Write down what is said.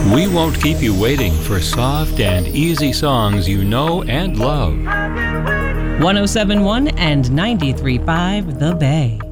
We won't keep you waiting for soft and easy songs you know and love. 1071 and 93.5 The Bay.